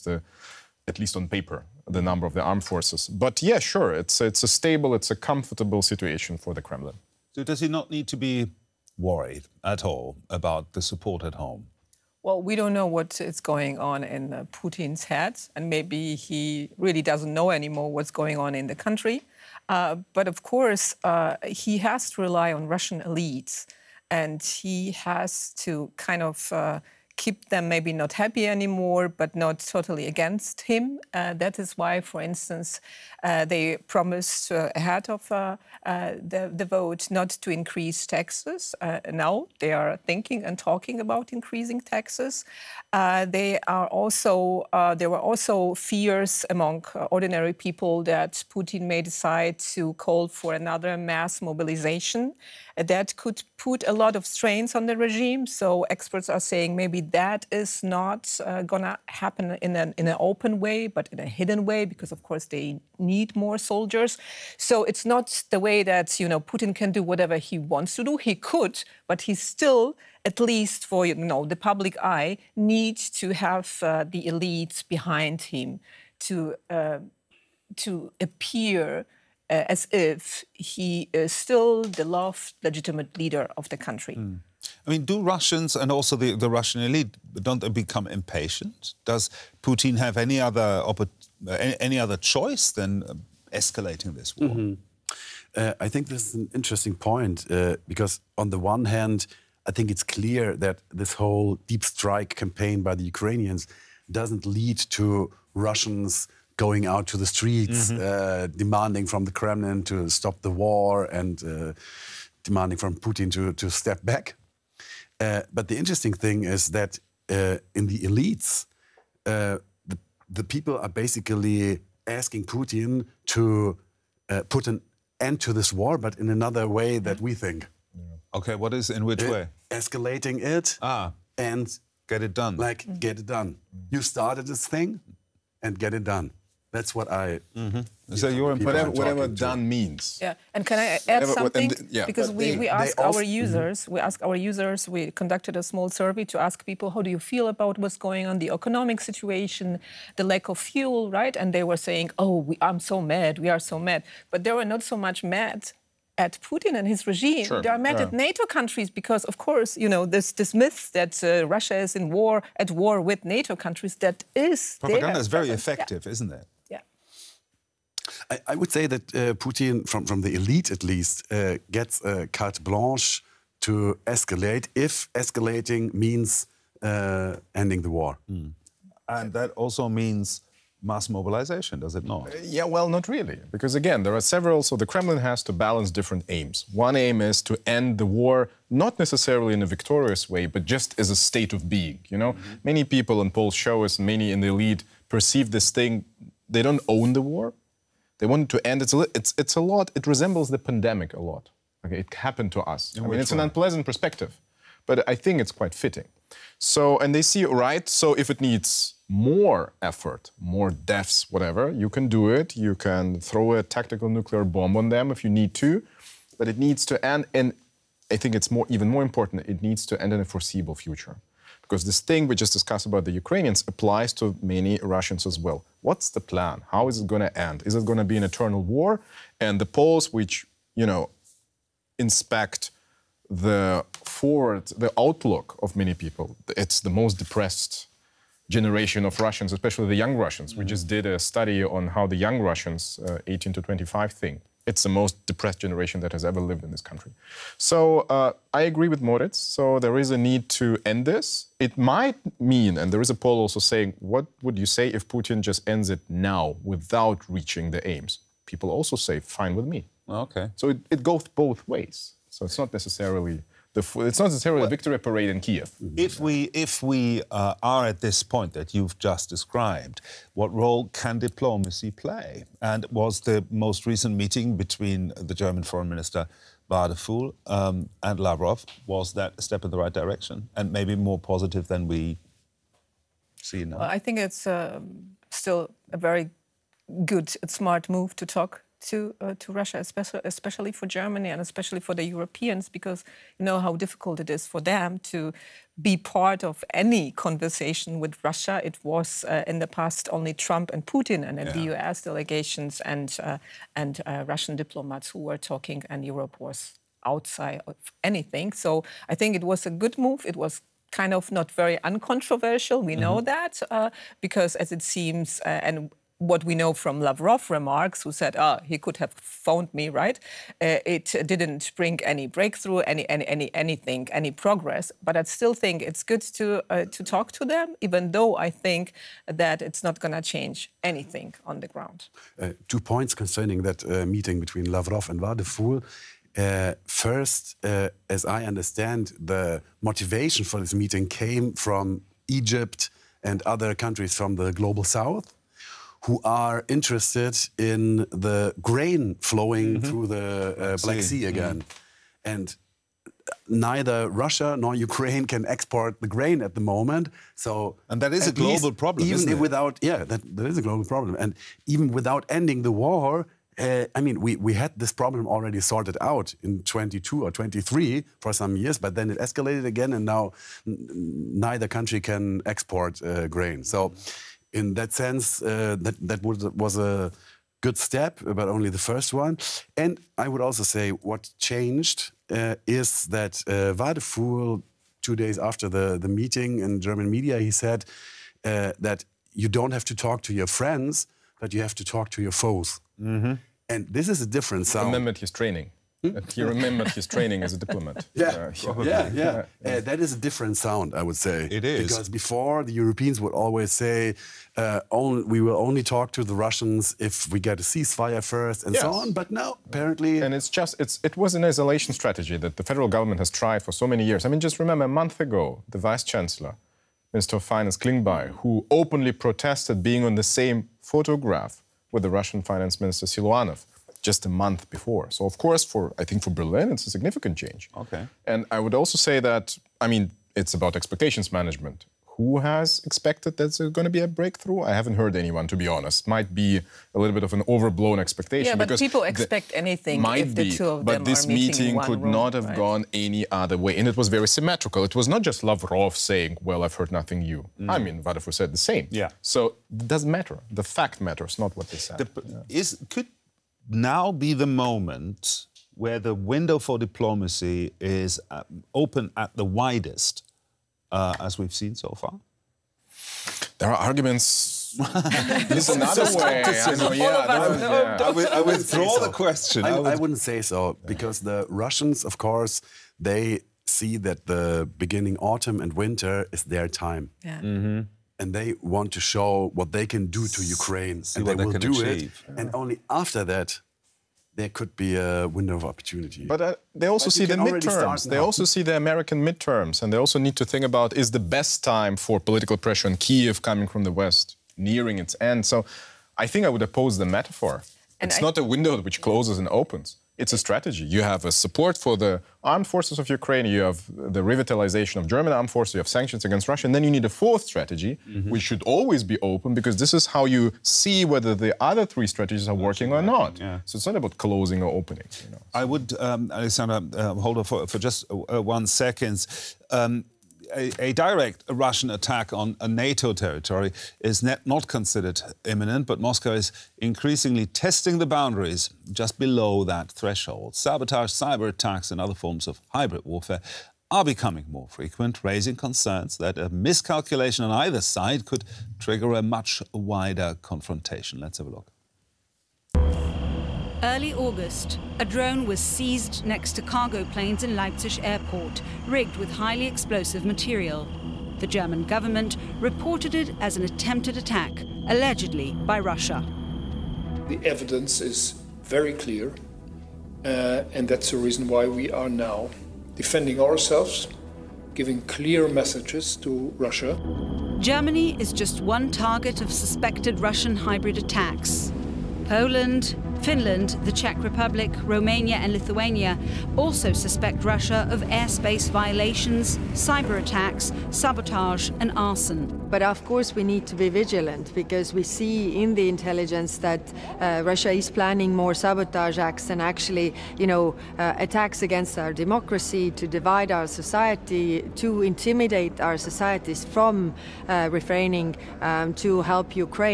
at least on paper, the number of the armed forces. But yeah, sure, it's a stable, it's a comfortable situation for the Kremlin. So does he not need to be worried at all about the support at home? Well, we don't know what is going on in Putin's head, and maybe he really doesn't know anymore what's going on in the country. But of course, he has to rely on Russian elites, and he has to kind of keep them maybe not happy anymore, but not totally against him. That is why, for instance, they promised ahead of the vote not to increase taxes. Now they are thinking and talking about increasing taxes. There were also fears among ordinary people that Putin may decide to call for another mass mobilization. That could put a lot of strains on the regime. So experts are saying maybe that is not going to happen in an open way, but in a hidden way, because of course they need more soldiers. So it's not the way that, Putin can do whatever he wants to do. He could, but he still, at least for, the public eye, needs to have the elites behind him to appear as if he is still the loved, legitimate leader of the country. I mean, do Russians and also the Russian elite, don't they become impatient? Does Putin have any other choice than escalating this war? I think this is an interesting point because on the one hand, I think it's clear that this whole deep strike campaign by the Ukrainians doesn't lead to Russians going out to the streets, demanding from the Kremlin to stop the war and demanding from Putin to step back. But the interesting thing is that in the elites, the people are basically asking Putin to put an end to this war, but in another way that we think. Okay, in which way? Escalating it and get it done. Get it done. You started this thing and get it done. That's what I... So whatever done means. Yeah, and can I add something? Because we ask our users, we conducted a small survey to ask people, how do you feel about what's going on, the economic situation, the lack of fuel, right? And they were saying, I'm so mad, we are so mad. But they were not so much mad at Putin and his regime. Sure. They are mad at NATO countries because, of course, this myth that Russia is at war with NATO countries, that is... Propaganda is very effective, isn't it? I would say that Putin, from the elite at least, gets carte blanche to escalate if escalating means ending the war. And that also means mass mobilization, does it not? Yeah, well, not really. Because again, there are several, so the Kremlin has to balance different aims. One aim is to end the war, not necessarily in a victorious way, but just as a state of being, Many people, and polls show us, many in the elite perceive this thing, they don't own the war. They want it to end. It's a lot. It resembles the pandemic a lot. Okay, it happened to us. It's an unpleasant perspective, but I think it's quite fitting. So, and they see, right, so if it needs more effort, more deaths, whatever, you can do it. You can throw a tactical nuclear bomb on them if you need to, but it needs to end, and I think it's even more important, it needs to end in a foreseeable future. Because this thing we just discussed about the Ukrainians applies to many Russians as well. What's the plan? How is it going to end? Is it going to be an eternal war? And the polls which, inspect the outlook of many people, it's the most depressed generation of Russians, especially the young Russians. We just did a study on how the young Russians, 18 to 25, think. It's the most depressed generation that has ever lived in this country. So I agree with Moritz. So there is a need to end this. It might mean, and there is a poll also saying, what would you say if Putin just ends it now without reaching the aims? People also say, fine with me. Okay. So it goes both ways. So it's not necessarily a victory parade in Kiev. If we are at this point that you've just described, what role can diplomacy play? And was the most recent meeting between the German Foreign Minister Wadefuhl and Lavrov, was that a step in the right direction and maybe more positive than we see now? Well, I think it's still a very good, smart move to talk to Russia, especially for Germany and especially for the Europeans, because you know how difficult it is for them to be part of any conversation with Russia. It was in the past only Trump and Putin, and the US delegations and Russian diplomats who were talking, and Europe was outside of anything. So I think it was a good move. It was kind of not very uncontroversial. We know that because, as it seems, and what we know from Lavrov remarks, who said, he could have phoned me, right? It didn't bring any breakthrough, anything, any progress. But I still think it's good to talk to them, even though I think that it's not going to change anything on the ground. 2 points concerning that meeting between Lavrov and Vadeful. First, as I understand, the motivation for this meeting came from Egypt and other countries from the global south, who are interested in the grain flowing through the Black Sea again. And neither Russia nor Ukraine can export the grain at the moment. So, and that is a global problem, isn't it? That is a global problem. And even without ending the war, I mean, we had this problem already sorted out in 22 or 23 for some years, but then it escalated again, and now neither country can export grain. So, in that sense, that was a good step, but only the first one. And I would also say what changed is that Vadeful, 2 days after the meeting in German media, he said that you don't have to talk to your friends, but you have to talk to your foes. And this is a different sound. He remembered his training. He remembered his training as a diplomat. That is a different sound, I would say. It is. Because before, the Europeans would always say, we will only talk to the Russians if we get a ceasefire first, and so on. But now, apparently... And it was an isolation strategy that the federal government has tried for so many years. I mean, just remember, a month ago, the Vice-Chancellor, Minister of Finance Klingbeil, who openly protested being on the same photograph with the Russian Finance Minister Siluanov, just a month before. So, of course, I think for Berlin, it's a significant change. Okay. And I would also say that, I mean, it's about expectations management. Who has expected there's going to be a breakthrough? I haven't heard anyone, to be honest. Might be a little bit of an overblown expectation. Yeah, but people expect anything if the two of them but this are meeting meeting in one could room, not have right? gone any other way. And it was very symmetrical. It was not just Lavrov saying, well, I've heard nothing new. I mean, Vadeful said the same. Yeah. So it doesn't matter. The fact matters, not what they said. Could now be the moment where the window for diplomacy is open at the widest, as we've seen so far? There are arguments. There's another way. I withdraw the question. I wouldn't say so, because the Russians, of course, they see that the beginning autumn and winter is their time. Yeah. And they want to show what they can do to Ukraine, and they will do it. And only after that, there could be a window of opportunity. But they also see the midterms. They also see the American midterms, and they also need to think about, is the best time for political pressure on Kyiv coming from the West nearing its end? So I think I would oppose the metaphor. It's not a window which closes and opens. It's a strategy. You have a support for the armed forces of Ukraine, you have the revitalization of German armed forces, you have sanctions against Russia, and then you need a fourth strategy, which should always be open, because this is how you see whether the other three strategies are working or not. Yeah. So it's not about closing or opening. You know. I would, Alexander, hold on for just 1 second. A direct Russian attack on a NATO territory is not considered imminent, but Moscow is increasingly testing the boundaries just below that threshold. Sabotage, cyber attacks and other forms of hybrid warfare are becoming more frequent, raising concerns that a miscalculation on either side could trigger a much wider confrontation. Let's have a look. Early August, a drone was seized next to cargo planes in Leipzig airport, rigged with highly explosive material. The German government reported it as an attempted attack, allegedly by Russia. The evidence is very clear, and that's the reason why we are now defending ourselves, giving clear messages to Russia. Germany is just one target of suspected Russian hybrid attacks. Poland, Finland, the Czech Republic, Romania and Lithuania also suspect Russia of airspace violations, cyber attacks, sabotage and arson. But of course we need to be vigilant, because we see in the intelligence that Russia is planning more sabotage acts and actually, attacks against our democracy, to divide our society, to intimidate our societies from refraining to help Ukraine.